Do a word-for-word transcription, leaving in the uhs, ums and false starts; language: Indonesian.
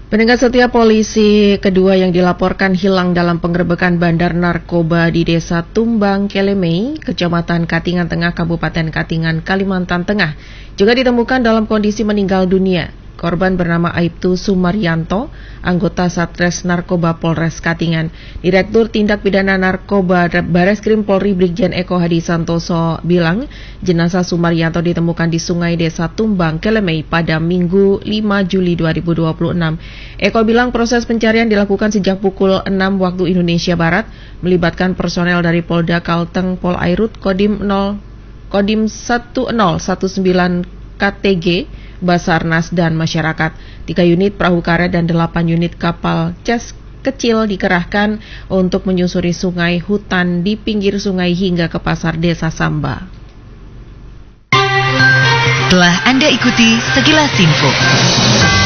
Pendengar setia, polisi kedua yang dilaporkan hilang dalam penggerebekan bandar narkoba di Desa Tumbang Kelemei, Kecamatan Katingan Tengah, Kabupaten Katingan, Kalimantan Tengah, juga ditemukan dalam kondisi meninggal dunia. Korban bernama Aibtu Sumaryanto, anggota Satres Narkoba Polres Katingan. Direktur Tindak Pidana Narkoba Bareskrim Polri Brigjen Eko Hadi Santoso bilang, jenazah Sumaryanto ditemukan di Sungai Desa Tumbang Kelemei pada Minggu lima Juli dua ribu dua puluh enam. Eko bilang proses pencarian dilakukan sejak pukul enam waktu Indonesia Barat, melibatkan personel dari Polda Kalteng, Polairut, Kodim nol Kodim satu nol satu sembilan K T G, Basarnas dan masyarakat. Tiga unit perahu karet dan delapan unit kapal cas kecil dikerahkan untuk menyusuri sungai, hutan di pinggir sungai hingga ke pasar Desa Samba. Telah Anda ikuti sekilas info.